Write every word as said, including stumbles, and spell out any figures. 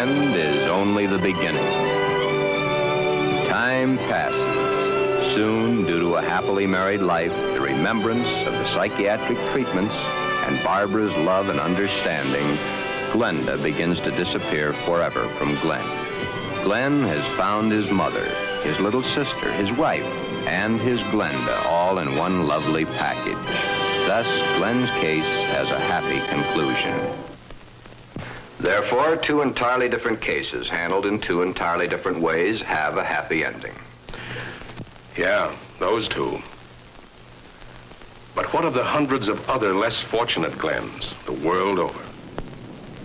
end is only the beginning. Time passes. Soon, due to a happily married life, the remembrance of the psychiatric treatments, and Barbara's love and understanding, Glenda begins to disappear forever from Glenn. Glenn has found his mother, his little sister, his wife, and his Glenda all in one lovely package. Thus, Glenn's case has a happy conclusion. Therefore, two entirely different cases, handled in two entirely different ways, have a happy ending. Yeah, those two. But what of the hundreds of other less fortunate Glens the world over?